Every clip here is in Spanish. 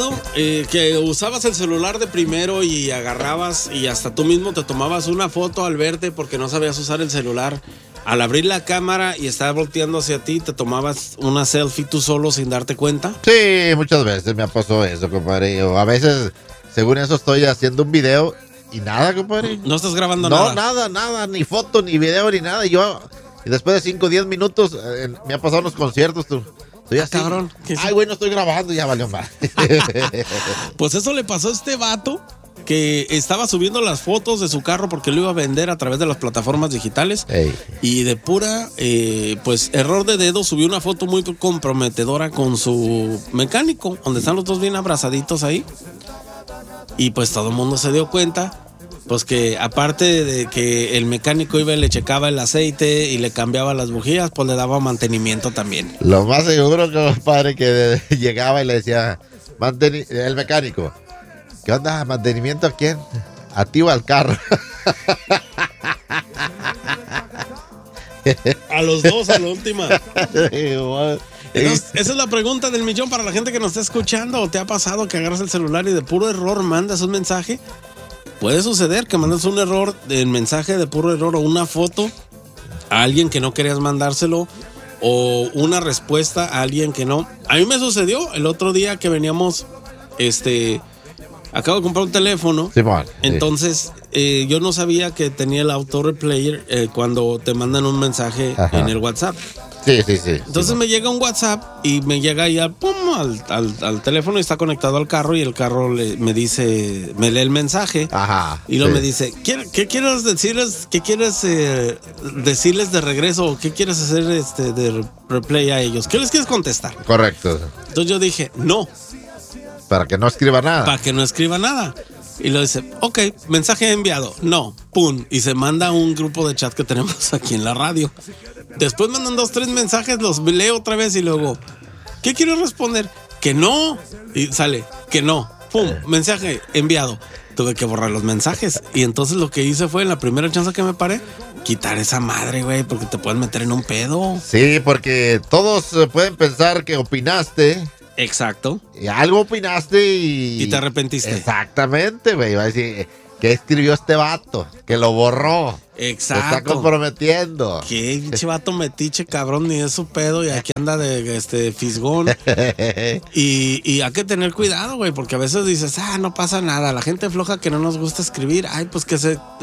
tocado que usabas el celular de primero y agarrabas y hasta tú mismo te tomabas una foto al verte porque no sabías usar el celular? Al abrir la cámara y estar volteando hacia ti, ¿te tomabas una selfie tú solo sin darte cuenta? Sí, muchas veces me ha pasado eso, compadre. O a veces, según eso, estoy haciendo un video y nada, compadre. ¿No estás grabando nada? No, nada, ni foto, ni video, ni nada. Y después de 5 o 10 minutos, me ha pasado unos conciertos, tú. Estoy así. Cabrón. Ay, güey, no estoy grabando, ya valió mal. Pues eso le pasó a este vato que estaba subiendo las fotos de su carro porque lo iba a vender a través de las plataformas digitales. Ey. Y de pura, pues, error de dedo, subió una foto muy comprometedora con su mecánico, donde están los dos bien abrazaditos ahí. Y pues todo el mundo se dio cuenta. Pues que aparte de que el mecánico iba y le checaba el aceite y le cambiaba las bujías, pues le daba mantenimiento también. Lo más seguro, compadre, que llegaba y le decía, el mecánico, ¿qué onda? ¿Mantenimiento a quién? ¿A ti o al carro? A los dos, a la última. Entonces, esa es la pregunta del millón para la gente que nos está escuchando. ¿O te ha pasado que agarras el celular y de puro error mandas un mensaje? Puede suceder que mandes un error, el mensaje de puro error o una foto a alguien que no querías mandárselo o una respuesta a alguien que no. A mí me sucedió el otro día que veníamos, acabo de comprar un teléfono. Sí, bueno, entonces yo no sabía que tenía el auto replayer cuando te mandan un mensaje en el WhatsApp. Sí. Entonces me llega un WhatsApp y me llega ahí al teléfono y está conectado al carro y el carro me dice, me lee el mensaje. Ajá. Y luego me dice, ¿qué quieres decirles? ¿Qué quieres decirles de regreso? ¿Qué quieres hacer de replay a ellos? ¿Qué les quieres contestar? Correcto. Entonces yo dije, no. Para que no escriba nada. Para que no escriba nada. Y lo dice, ok, mensaje enviado. No, pum. Y se manda a un grupo de chat que tenemos aquí en la radio. Después mandan 2, 3 mensajes, los leo otra vez y luego, ¿qué quiero responder? Que no. Y sale, que no. Pum, mensaje enviado. Tuve que borrar los mensajes. Y entonces lo que hice fue, en la primera chance que me paré, quitar esa madre, güey, porque te pueden meter en un pedo. Sí, porque todos pueden pensar que opinaste. Exacto. Y algo opinaste y te arrepentiste. Exactamente, güey. Va a decir, ¿qué escribió este vato? Que lo borró. Exacto. Se está comprometiendo. Qué pinche vato metiche, cabrón, ni es su pedo. Y aquí anda de fisgón. y hay que tener cuidado, güey, porque a veces dices, no pasa nada. La gente floja que no nos gusta escribir. Ay, pues que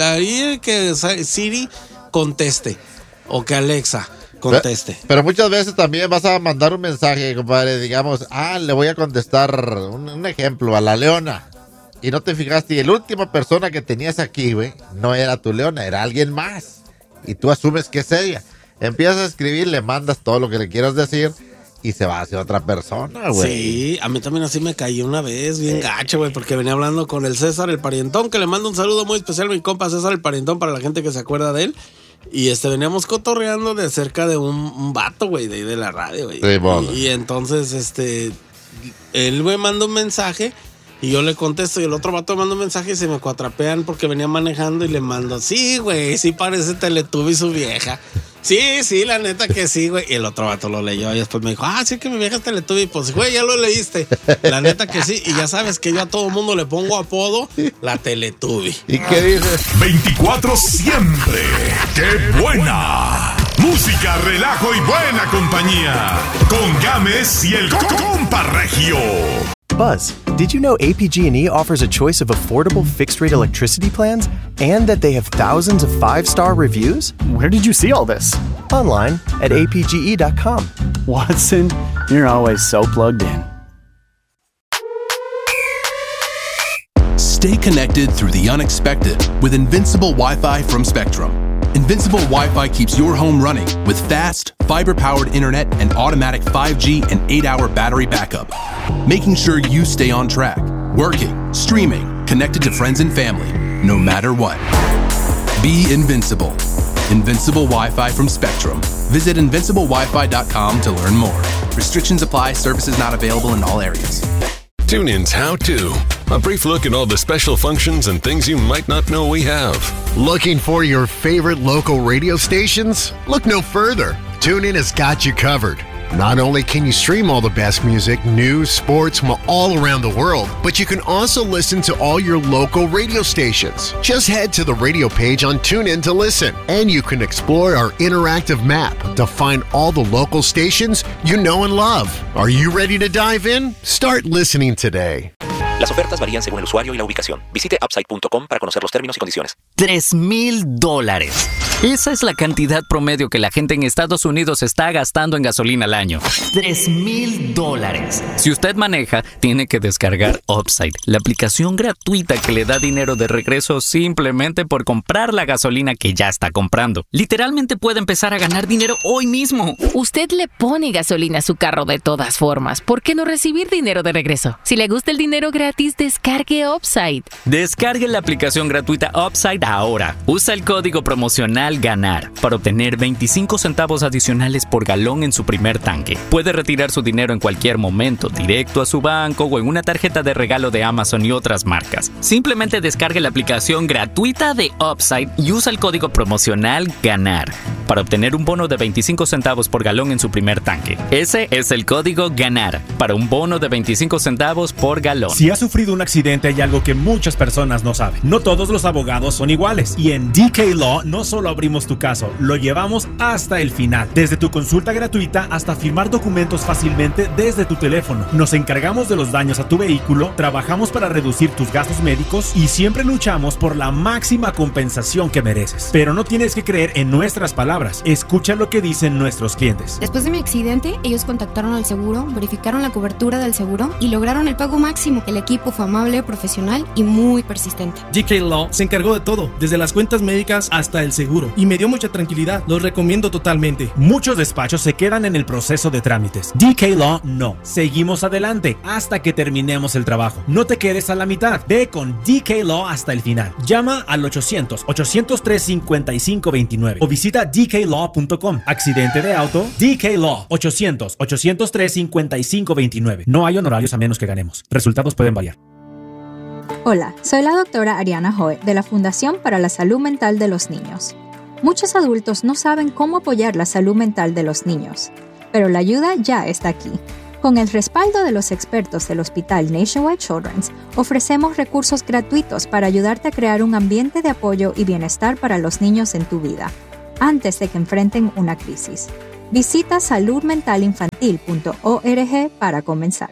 Siri conteste. O que Alexa conteste. Pero muchas veces también vas a mandar un mensaje, compadre, digamos, le voy a contestar un ejemplo a la Leona. Y no te fijaste, y la última persona que tenías aquí, güey, no era tu Leona, era alguien más. Y tú asumes que es ella. Empiezas a escribir, le mandas todo lo que le quieras decir y se va hacia otra persona, güey. Sí, a mí también así me caí una vez, bien gacho, güey, porque venía hablando con el César el Parientón, que le mando un saludo muy especial a mi compa César el Parientón para la gente que se acuerda de él. Y veníamos cotorreando de cerca de un vato, güey, de la radio, güey. Sí, y entonces, él me manda un mensaje y yo le contesto y el otro vato me manda un mensaje y se me cuatrapean porque venía manejando y le mando, sí, güey, sí parece Teletubby su vieja. Sí, la neta que sí, güey. Y el otro vato lo leyó y después me dijo, sí que mi vieja es Teletubby. Pues, güey, ya lo leíste. La neta que sí. Y ya sabes que yo a todo mundo le pongo apodo la Teletubby. ¿Y qué dices? 24 siempre. ¡Qué buena! Música, relajo y buena compañía. Con Gámez y el compa Regio. Buzz, did you know APG&E offers a choice of affordable fixed-rate electricity plans and that they have thousands of 5-star reviews? Where did you see all this? Online at apge.com. Watson, you're always so plugged in. Stay connected through the unexpected with Invincible Wi-Fi from Spectrum. Invincible Wi-Fi keeps your home running with fast, fiber-powered internet and automatic 5G and 8-hour battery backup, making sure you stay on track, working, streaming, connected to friends and family, no matter what. Be invincible. Invincible Wi-Fi from Spectrum. Visit invinciblewifi.com to learn more. Restrictions apply. Services not available in all areas. TuneIn's How To. A brief look at all the special functions and things you might not know we have. Looking for your favorite local radio stations? Look no further. TuneIn has got you covered. Not only can you stream all the best music, news, sports from all around the world, but you can also listen to all your local radio stations. Just head to the radio page on TuneIn to listen, and you can explore our interactive map to find all the local stations you know and love. Are you ready to dive in? Start listening today. Las ofertas varían según el usuario y la ubicación. Visite upside.com para conocer los términos y condiciones. $3,000. Esa es la cantidad promedio que la gente en Estados Unidos está gastando en gasolina al año. $3,000. Si usted maneja, tiene que descargar Upside, la aplicación gratuita que le da dinero de regreso simplemente por comprar la gasolina que ya está comprando. Literalmente puede empezar a ganar dinero hoy mismo. Usted le pone gasolina a su carro de todas formas. ¿Por qué no recibir dinero de regreso? Si le gusta el dinero gratis, descargue Upside. Descargue la aplicación gratuita Upside ahora. Usa el código promocional GANAR para obtener 25 centavos adicionales por galón en su primer tanque. Puede retirar su dinero en cualquier momento, directo a su banco o en una tarjeta de regalo de Amazon y otras marcas. Simplemente descargue la aplicación gratuita de Upside y usa el código promocional GANAR para obtener un bono de 25 centavos por galón en su primer tanque. Ese es el código GANAR para un bono de 25 centavos por galón. Si has sufrido un accidente, hay algo que muchas personas no saben. No todos los abogados son iguales. Y en DK Law no solo abrimos tu caso, lo llevamos hasta el final. Desde tu consulta gratuita hasta firmar documentos fácilmente desde tu teléfono. Nos encargamos de los daños a tu vehículo, trabajamos para reducir tus gastos médicos y siempre luchamos por la máxima compensación que mereces. Pero no tienes que creer en nuestras palabras. Escucha lo que dicen nuestros clientes. Después de mi accidente, ellos contactaron al seguro, verificaron la cobertura del seguro y lograron el pago máximo. El equipo fue amable, profesional y muy persistente. DK Law se encargó de todo, desde las cuentas médicas hasta el seguro, y me dio mucha tranquilidad. Los recomiendo totalmente. Muchos despachos se quedan en el proceso de trámites. DK Law no. Seguimos adelante hasta que terminemos el trabajo. No te quedes a la mitad. Ve con DK Law hasta el final. Llama al 800-803-5529 o visita dklaw.com. Accidente de auto, DK Law. 800-803-5529. No hay honorarios a menos que ganemos. Resultados pueden variar. Hola, soy la doctora Ariana Joe de la Fundación para la Salud Mental de los Niños. Muchos adultos no saben cómo apoyar la salud mental de los niños, pero la ayuda ya está aquí. Con el respaldo de los expertos del Hospital Nationwide Children's, ofrecemos recursos gratuitos para ayudarte a crear un ambiente de apoyo y bienestar para los niños en tu vida, antes de que enfrenten una crisis. Visita saludmentalinfantil.org para comenzar.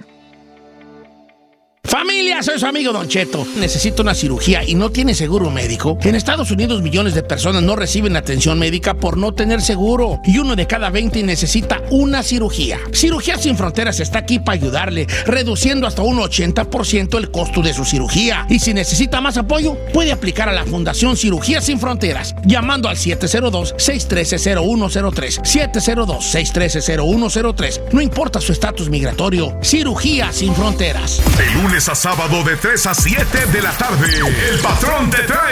Familia, soy su amigo Don Cheto. Necesito una cirugía y no tiene seguro médico. En Estados Unidos millones de personas no reciben atención médica por no tener seguro. Y 1 de cada 20 necesita una cirugía. Cirugía Sin Fronteras está aquí para ayudarle, reduciendo hasta un 80% el costo de su cirugía. Y si necesita más apoyo, puede aplicar a la Fundación Cirugía Sin Fronteras, llamando al 702-613-0103. 702-613-0103. No importa su estatus migratorio. Cirugía Sin Fronteras. De lunes a sábado de 3 a 7 de la tarde, el patrón te trae